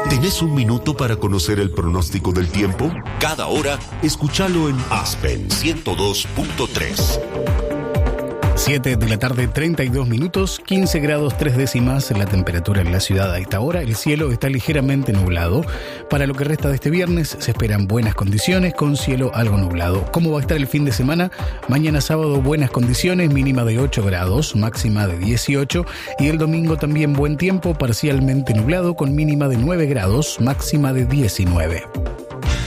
¿Tenés un minuto para conocer el pronóstico del tiempo? Cada hora, escúchalo en Aspen 102.3. 7 de la tarde, 32 minutos, 15 grados 3 décimas la temperatura en la ciudad a esta hora. El cielo está ligeramente nublado. Para lo que resta de este viernes se esperan buenas condiciones con cielo algo nublado. ¿Cómo va a estar el fin de semana? Mañana sábado buenas condiciones, mínima de 8 grados, máxima de 18. Y el domingo también buen tiempo, parcialmente nublado con mínima de 9 grados, máxima de 19.